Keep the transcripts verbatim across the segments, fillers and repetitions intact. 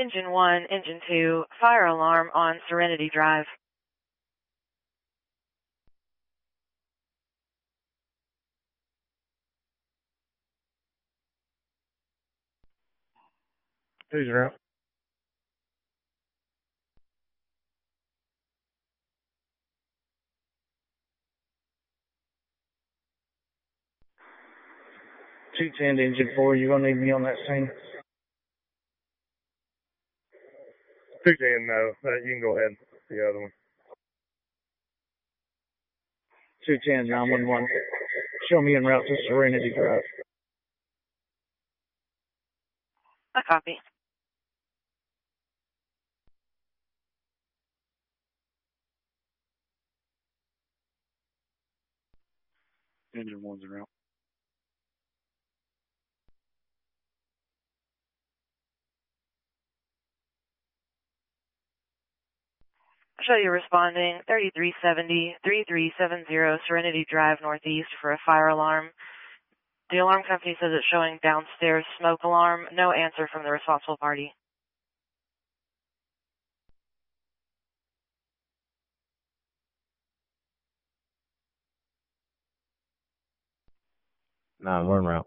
Engine one, Engine two, fire alarm on Serenity Drive. Who's route? two ten to Engine four, you're going to need me on that scene. two ten, no. Uh, you can go ahead. The other one. two ten, nine one one. Show me en route to Serenity Drive. I copy. Engine one's en route. Show you responding thirty-three seventy, thirty-three seventy Serenity Drive Northeast for a fire alarm. The alarm company says it's showing downstairs smoke alarm. No answer from the responsible party. nine one route.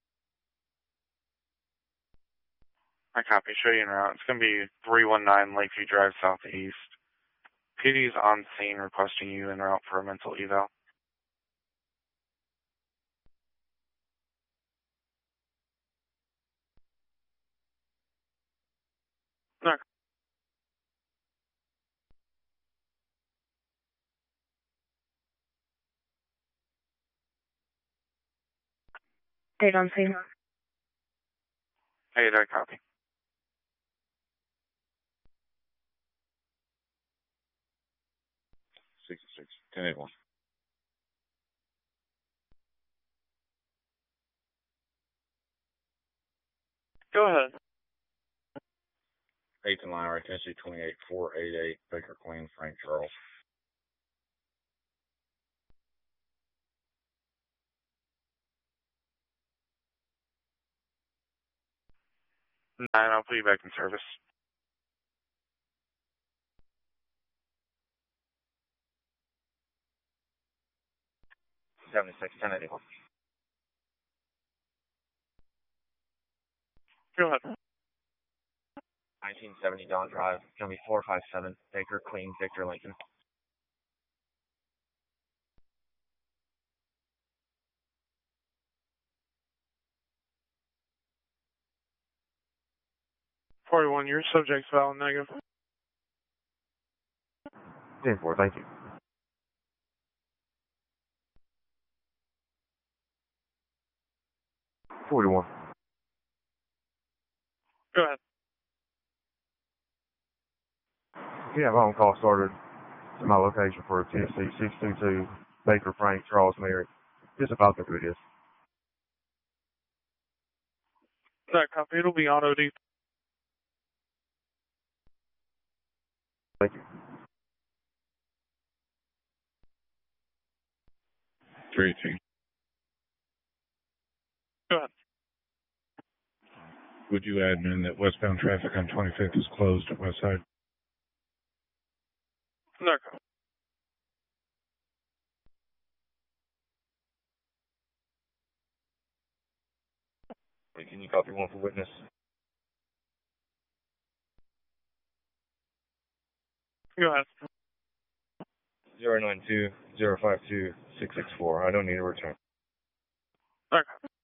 I copy. Show you en route. It's going to be three one nine Lakeview Drive Southeast. P D's on scene requesting you en route for a mental eval. No. Date on scene. Hey, I copy. sixty-six, ten eighty-one. Go ahead. eighth and line, right, Tennessee twenty-eight, four eighty-eight, Baker Queen, Frank Charles. Nine, I'll put you back in service. seventy-six, ten eighty-one. Go ahead. nineteen seventy Don Drive, going to be four five seven, Baker Queen, Victor Lincoln. forty-one, your subject's valid negative. ten four, thank you. forty-one. Go ahead. If you have on call started to my location for a T S C six two two, Baker Frank Charles Mary, just about who it is. That copy, it'll be on O D. Thank you. three eighteen. Go ahead. Would you add in that westbound traffic on twenty-fifth is closed at West Side? No copy. Can you copy one for witness? Go ahead. zero nine two, zero five two, six six four. I don't need a return. Okay.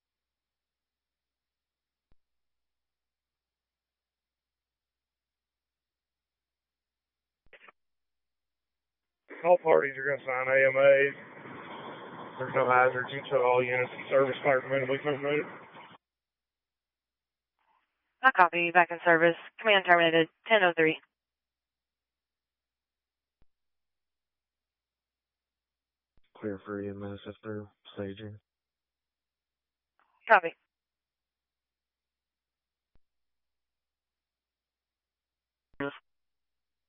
All parties are going to sign A M As. There's no hazards. You took all units in service fire permittably terminated. I copy. Back in service. Command terminated. ten oh three. Clear for E M S after staging. Copy.